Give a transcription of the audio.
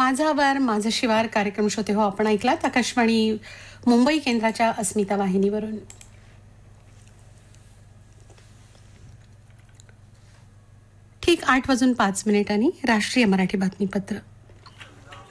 माझा वार माझं शिवार कार्यक्रम श्रोते हो आपण ऐकलात आकाशवाणी मुंबई केंद्राच्या अस्मिता वाहिनीवरून. ठीक 8:05 राष्ट्रीय मराठी बातमीपत्र.